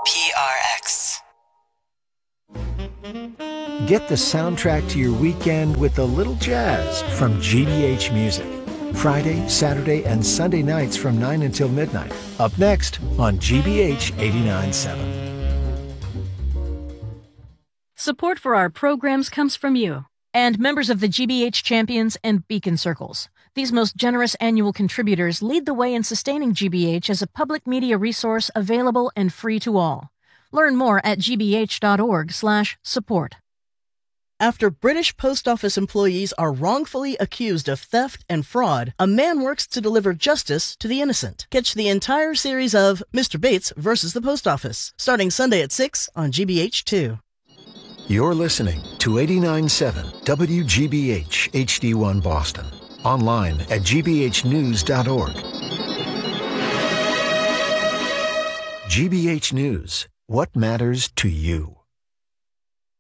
PRX. Get the soundtrack to your weekend with a little jazz from GBH Music. Friday, Saturday, and Sunday nights from 9 until midnight. Up next on GBH 89.7. Support for our programs comes from you and members of the GBH Champions and Beacon Circles. These most generous annual contributors lead the way in sustaining GBH as a public media resource available and free to all. Learn more at gbh.org/support. After British post office employees are wrongfully accused of theft and fraud, a man works to deliver justice to the innocent. Catch the entire series of Mr. Bates versus the Post Office, starting Sunday at 6 on GBH2. You're listening to 89.7 WGBH HD1 Boston. Online at gbhnews.org. GBH News. What matters to you?